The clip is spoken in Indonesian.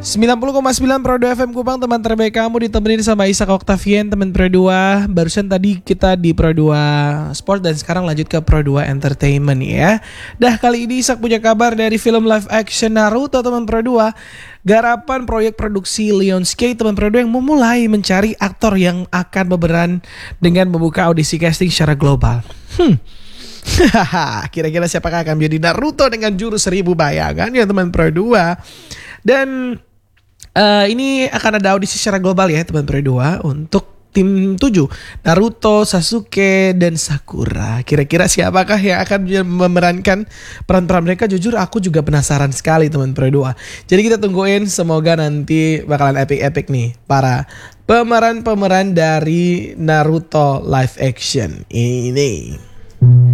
90,9 Pro 2 FM Kupang, teman terbaik kamu, ditemenin sama Isak Octavian, teman Pro 2. Barusan tadi kita di Pro 2 Sport dan sekarang lanjut ke Pro 2 Entertainment ya. Dah kali ini Isak punya kabar dari film live action Naruto, teman Pro 2. Garapan proyek produksi Lionsgate, teman Pro 2, yang memulai mencari aktor yang akan berperan dengan membuka audisi casting secara global. Kira-kira siapakah akan menjadi Naruto dengan jurus 1000 bayangan ya teman Pro 2. Dan ini akan ada audisi secara global ya teman Pro 2 untuk tim 7, Naruto, Sasuke, dan Sakura. Kira-kira siapakah yang akan memerankan peran-peran mereka? Jujur aku juga penasaran sekali teman Pro 2. Jadi kita tungguin, semoga nanti bakalan epic-epic nih para pemeran-pemeran dari Naruto live action ini.